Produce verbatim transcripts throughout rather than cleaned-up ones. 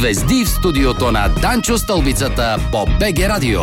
Звезди в студиото на Данчо Стълбицата по БГ Радио.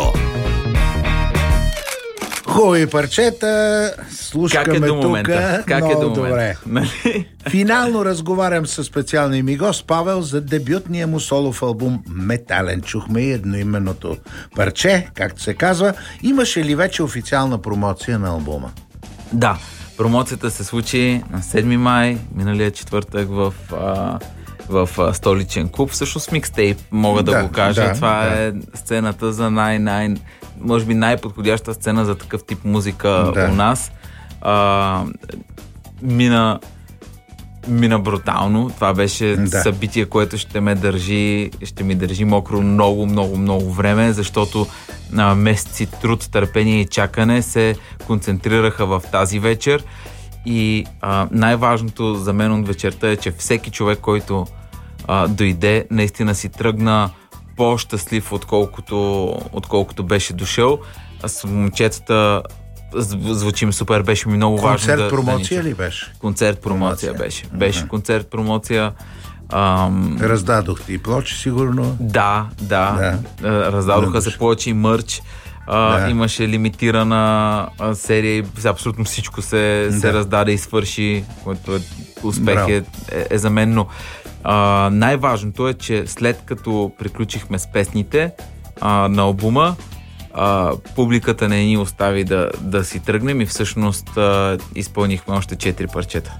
Хубави парчета, слушкаме тук. Как много е до добре. Нали? Финално разговарям с специалния ми гост Павел за дебютния му солов албум Метален. Чухме и едноименното парче, както се казва. Имаше ли вече официална промоция на албума? Да, промоцията се случи на седми май, миналия четвъртък в... А... в а, столичен клуб. Всъщност микстейп, мога да, да го кажа. Да, Това да. е сцената за най-най... може би най-подходяща сцена за такъв тип музика да. у нас. А, мина мина брутално. Това беше да. събитие, което ще ме държи, ще ми държи мокро много, много, много време, защото а, месеци труд, търпение и чакане се концентрираха в тази вечер. И а, най-важното за мен от вечерта е, че всеки човек, който а, дойде, наистина си тръгна по-щастлив, отколкото, отколкото беше дошъл. А с момчетата звучим супер, беше ми много концерт, важно да... Концерт-промоция да ли беше? Концерт-промоция беше. Беше uh-huh. концерт-промоция. Ам... Раздадохте и плочи, сигурно? Да, да. да. Раздадоха да, се повече и мърч. Uh, да. Имаше лимитирана а, серия и абсолютно всичко се, да. се раздаде и свърши, което е успех е, е, е за мен, но а, най-важното е, че след като приключихме с песните а, на албума, а, публиката не ни остави да, да си тръгнем и всъщност а, изпълнихме още четири парчета.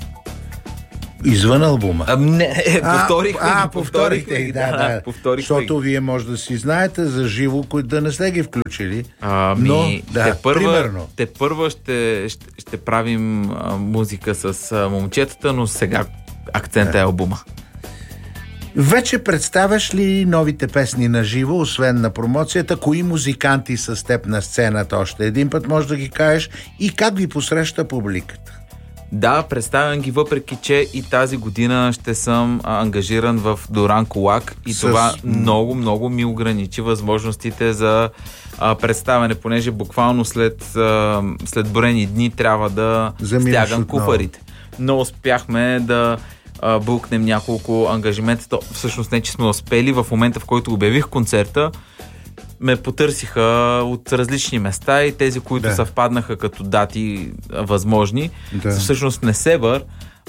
Извън албума? А, не, повторихме а, ги. Повторихте ги, да, да. Повторихме Защото ги. вие може да си знаете за живо, които да не сте ги включили. А, ми, но, да, те първа, примерно. Те първа ще, ще, ще правим а, музика с а, момчетата, но сега акцентът да. е албума. Вече представяш ли новите песни на живо, освен на промоцията? Кои музиканти са с теб на сцената? Още един път може да ги кажеш. И как ви посреща публиката? Да, представям ги, въпреки че и тази година ще съм а, ангажиран в Доран Колак и с... това много, много ми ограничи възможностите за а, представяне, понеже буквално след, а, след броени дни трябва да Заминаш стягам куфарите. Но успяхме да а, букнем няколко ангажимента. То, всъщност не, че сме успели. В момента, в който обявих концерта, ме потърсиха от различни места и тези, които да. съвпаднаха като дати възможни. Да. Всъщност в Несебър,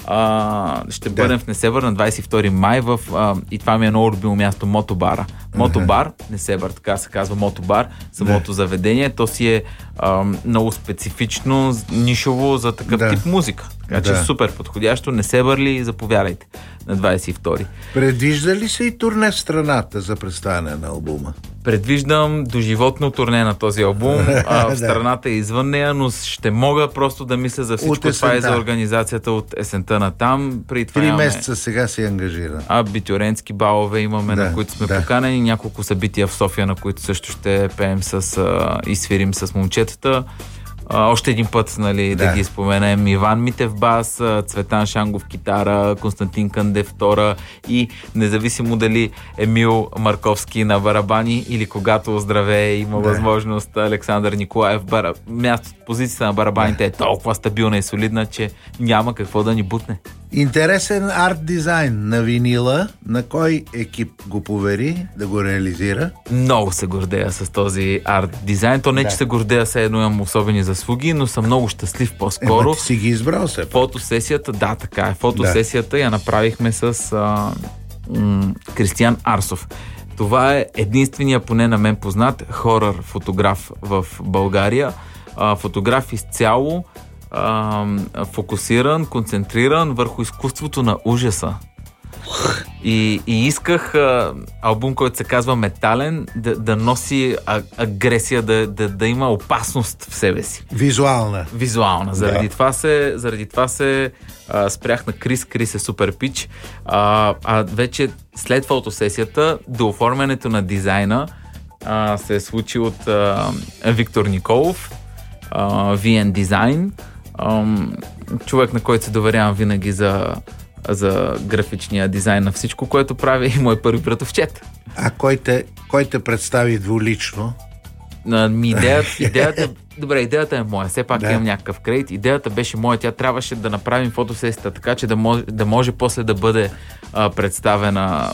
а, ще да. бъдем в Несебър на двадесет и втори май в, а, и това ми е много любимо място, Мотобара. Мотобар, Несебър, така се казва Мотобар, самото да. заведение. То си е а, много специфично, нишово за такъв да. тип музика. Така че да. супер подходящо. Несебър ли, заповядайте на двадесет и втори. Предвижда ли се и турне в страната за представяне на албума? Предвиждам доживотно турне на този албум. А, в страната и извън нея, но ще мога просто да мисля за всичко. Това и за организацията от есента на там. При това Три имаме... месеца сега си ангажиран. А абитюрентски балове имаме, да, на които сме да. поканени. Няколко събития в София, на които също ще пеем с, а, и свирим с момчетата. А, още един път, нали, да. да ги споменем. Иван Митев бас, Цветан Шангов китара, Константин Къндев втора и независимо дали Емил Марковски на барабани или когато оздравее има да. възможност Александър Николаев. Бара... Място, позицията на барабаните да. е толкова стабилна и солидна, че няма какво да ни бутне. Интересен арт дизайн на винила. На кой екип го повери да го реализира? Много се гордея с този арт дизайн. То не, да. че се гордея, все едно имам особени заслуги, но съм много щастлив по-скоро. Ема ти си ги избрал се. Фотосесията, да, така е. Фотосесията да. я направихме с а, м- Кристиян Арсов. Това е единствения, поне на мен познат, хорър фотограф в България. А, фотограф изцяло фокусиран, концентриран върху изкуството на ужаса. И, и исках а, албум, който се казва Метален, да, да носи а, агресия, да, да, да има опасност в себе си. Визуална. Визуална. Заради да. това се, заради това се а, спрях на Крис. Крис е супер пич. А, а вече след фотосесията, до оформянето на дизайна а, се е случи от а, Виктор Николов, а, ви ен Design, Um, човек, на който се доверявам винаги за, за графичния дизайн на всичко, което прави, и мой първи братовчет. А кой те, кой те представи двулично? А, ми идеята, идеята, добре, идеята е моя, все пак да. имам някакъв кредит. Идеята беше моя, тя трябваше да направим фотосесията така, че да може, да може после да бъде а, представена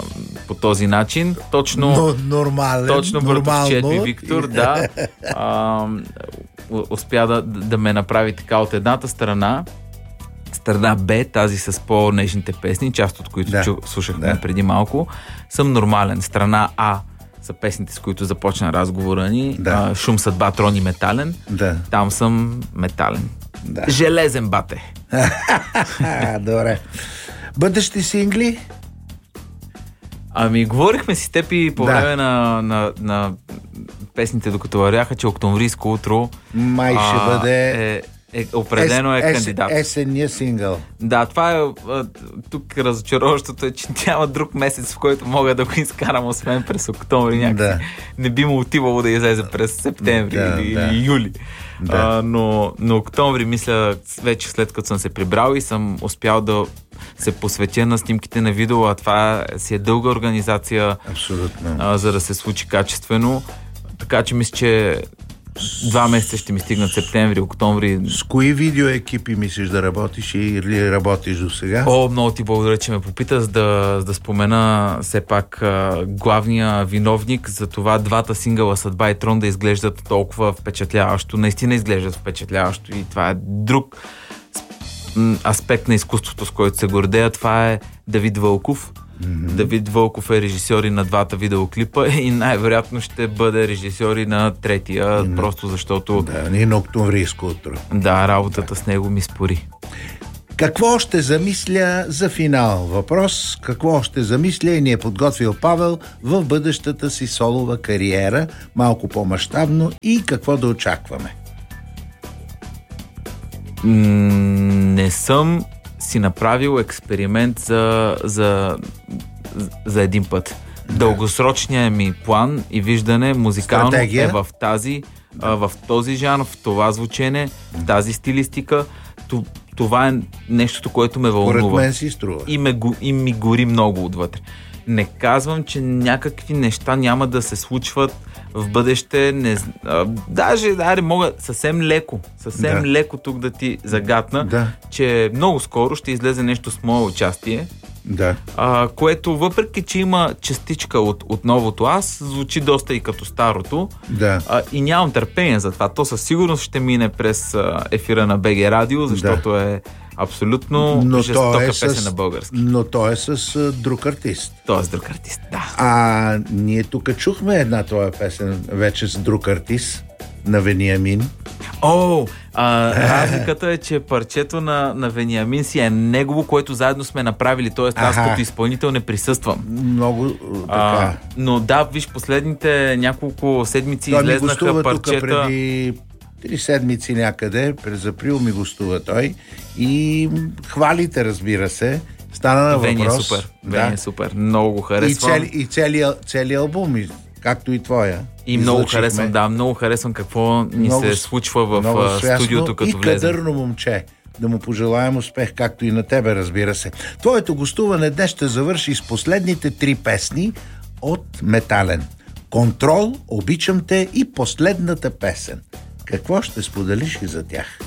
по този начин. Точно, Но, нормален, точно Братовчет Виктор, да, а, успя да, да ме направи така от едната страна. Страна Б, тази с по-нежните песни, част от които да. чу, слушахме да. преди малко, съм нормален. Страна А са песните, с които започна разговора ни. Да. Шум, съдба, трон и метален. Да. Там съм метален. Да. Железен бате. Добре. Бъдещи сингли? Ами, говорихме си с теб и по да. време на, на, на песните, докато вървяха, че Октомврийско утро май ще а, бъде... Е, Е, определено е ес, кандидат. Есенния сингъл. Да, това е тук разочароващото е, че няма друг месец, в който мога да го изкарам, освен през октомври някакси. Да. Не би му отивало да излезе през септември да, или да. юли. Да. А, но, но октомври, мисля, вече след като съм се прибрал и съм успял да се посветя на снимките на видео, а това си е дълга организация. Абсолютно. А, за да се случи качествено. Така че мисля, че два месеца ще ми стигнат септември, октомври. С кои видеоекипи мислиш да работиш или работиш до сега? О, много ти благодаря, че ме попита, за да, за да спомена все пак главния виновник за това двата сингъла Съдба и Трон да изглеждат толкова впечатляващо. Наистина изглеждат впечатляващо и това е друг аспект на изкуството, с който се гордея. Това е Давид Вълков. Mm-hmm. Давид Вълков е режисьор и на двата видеоклипа и най-вероятно ще бъде режисьор и на третия, mm-hmm. просто защото... Да, и на Октомврийско утро. Да, работата да. с него ми спори. Какво още замисля за финал? Въпрос, какво още замисля и ни е подготвил Павел в бъдещата си солова кариера, малко по-мащабно и какво да очакваме? М- не съм си направил експеримент за, за, за един път. Да. Дългосрочният ми план и виждане музикално Стратегия. е в тази, да. а, в този жанр, в това звучене, в тази стилистика. Това е нещото, което ме вълнува. Поред мен си струва. И, ме, и ми гори много отвътре. Не казвам, че някакви неща няма да се случват в бъдеще. Не, а, даже, аре, мога съвсем леко, съвсем да. леко тук да ти загатна, да. че много скоро ще излезе нещо с мое участие, да. а, което въпреки, че има частичка от, от новото аз, звучи доста и като старото. Да. А, и нямам търпение за това. То със сигурност ще мине през а, ефира на БГ Радио, защото да. е абсолютно но жестока е песен с, на български. Но той е с а, друг артист. Той е с друг артист, да. А ние тук чухме една твоя песен вече с друг артист на Вениамин. О, а, разликата е, че парчето на, на Вениамин си е негово, което заедно сме направили, т.е. аз като изпълнител не присъствам. Много така. А, но да, виж, последните няколко седмици той излезнаха парчета. Тук преди три седмици някъде, през април ми гостува той и хвалите, разбира се. Стана на въпрос. Вени е супер, да. Вени е супер, много го харесвам. И, цели, и целият цели албум, както и твоя. И много харесвам, да, много харесвам какво ни много, се случва в студиото, като влезем. И кадърно момче. Да му пожелаем успех, както и на тебе, разбира се. Твоето гостуване днес ще завърши с последните три песни от Метален. Контрол, Обичам те и последната песен. Какво ще споделиш и за тях?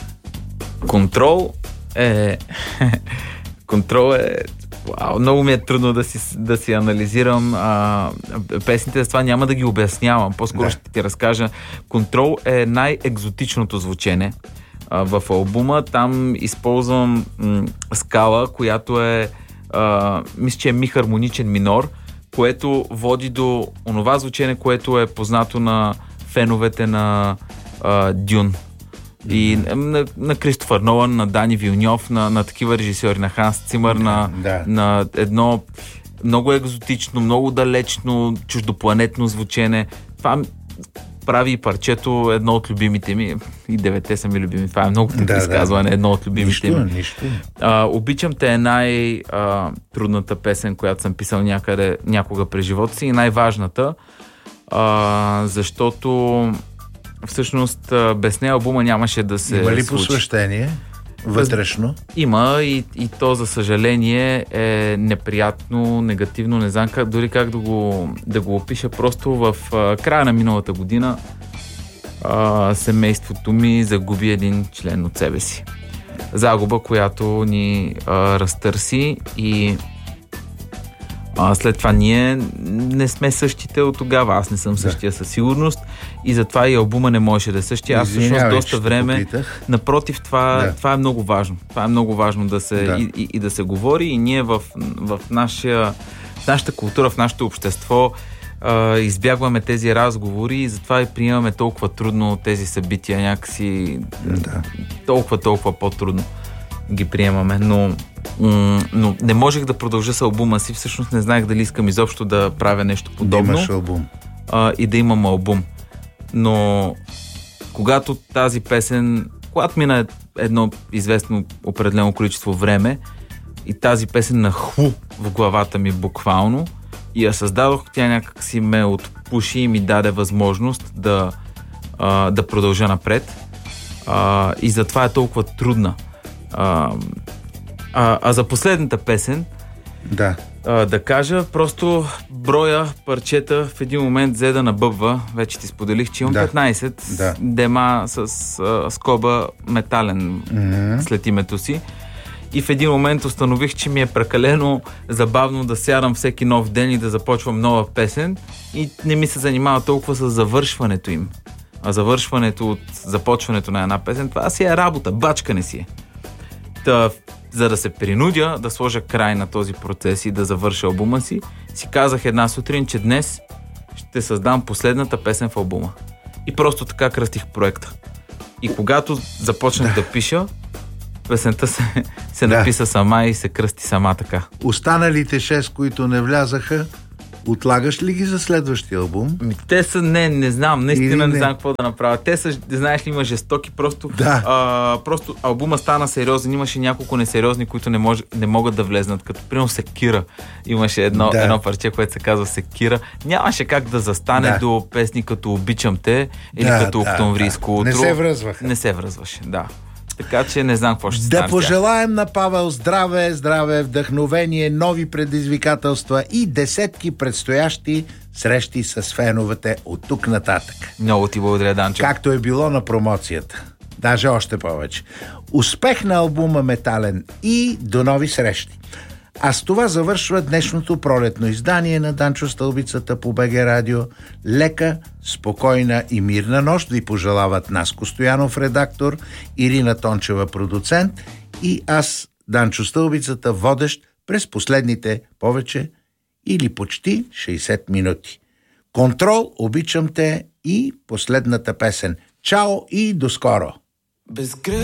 Контрол е... Контрол е... Вау, много ми е трудно да си, да си анализирам а, песните, с това няма да ги обяснявам. По-скоро да. ще ти разкажа. Контрол е най-екзотичното звучене а, в албума. Там използвам м, скала, която е а, мисля, че е ми хармоничен минор, което води до онова звучене, което е познато на феновете на а, Дюн. И на, на Кристофър Нолан, на Дани Вилньов, на, на такива режисьори, на Ханс Цимър, на, да. на едно много екзотично, много далечно, чуждопланетно звучене. Това прави и парчето едно от любимите ми. И девете са ми любими. Това е много таки да, изказване, да. едно от любимите нищо, ми. Нищо. А, Обичам те е най-трудната песен, която съм писал някъде, някога през живота си и най-важната, а, защото всъщност без нея албума нямаше да се Има ли случи. посвещение вътрешно? Има и, и то, за съжаление, е неприятно, негативно, не знам как, дори как да го, да го опиша. Просто в а, края на миналата година а, семейството ми загуби един член от себе си. Загуба, която ни а, разтърси и А след това ние не сме същите от тогава. Аз не съм същия със сигурност и затова и албума не можеше да е същия. Аз всъщност доста време... Попитах. Напротив, това, да. това е много важно. Това е много важно да се, да. И, и, и да се говори и ние в, в, нашия, в нашата култура, в нашето общество Uh, избягваме тези разговори и затова и приемаме толкова трудно тези събития, някакси да. толкова, толкова по-трудно ги приемаме, но, м- но не можех да продължа с албума си, всъщност не знаех дали искам изобщо да правя нещо подобно. Да имаш албум. Uh, и да имам албум. Но когато тази песен, когато мина едно известно определено количество време и тази песен нахлу в главата ми буквално, и я създадох, тя някак си ме отпуши и ми даде възможност да, а, да продължа напред. А, и затова е толкова трудна. А, а, а за последната песен да. а, да кажа, просто броя парчета в един момент взе да набъбва. Вече ти споделих, че имам да. петнайсет да. дема с а, скоба метален mm-hmm. след името си. И в един момент установих, че ми е прекалено забавно да сядам всеки нов ден и да започвам нова песен и не ми се занимава толкова с завършването им. А завършването от започването на една песен, това си е работа, бачкане си е. Та, за да се принудя да сложа край на този процес и да завърша албума си, си казах една сутрин, че днес ще създам последната песен в албума. И просто така кръстих проекта. И когато започнах да, да пиша, песента се, се да. написа сама и се кръсти сама така. Останалите шест, които не влязаха, отлагаш ли ги за следващия албум? Те са, не, не знам, наистина не. не знам какво да направя. Те са, знаеш ли, има жестоки, просто, да. а, просто албума стана сериозен, имаше няколко несериозни, които не, мож, не могат да влезнат, като примерно Секира. Имаше едно, да. едно парче, което се казва Секира. Нямаше как да застане да. до песни като Обичам те или да, като Октомврийско да, утро. Не се връзваха. Не се връзваше, да. Така че не знам какво ще да стане. Да пожелаем на Павел здраве, здраве, вдъхновение, нови предизвикателства и десетки предстоящи срещи с феновете от тук нататък. Много ти благодаря, Данчо. Както е било на промоцията. Даже още повече. Успех на албума Метален и до нови срещи. А с това завършва днешното пролетно издание на Данчо Стълбицата по БГ Радио. Лека, спокойна и мирна нощ ви пожелават Наско Стоянов, редактор, Ирина Тончева, продуцент и аз, Данчо Стълбицата, водещ през последните повече или почти шейсет минути. Контрол, Обичам те и последната песен. Чао и до скоро!